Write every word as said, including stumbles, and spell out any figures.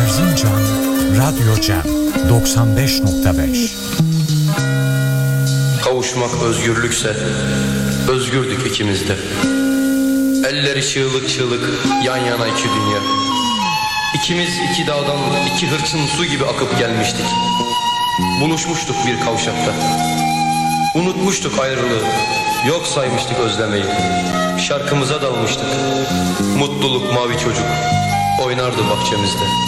Erzincan Radyo Cem doksan beş nokta beş. Kavuşmak özgürlükse özgürdük ikimiz de. Elleri çığlık çığlık yan yana iki dünya. İkimiz iki dağdan iki hırçın su gibi akıp gelmiştik. Buluşmuştuk bir kavşakta. Unutmuştuk ayrılığı. Yok saymıştık özlemeyi. Şarkımıza dalmıştık. Mutluluk mavi çocuk oynardı bahçemizde.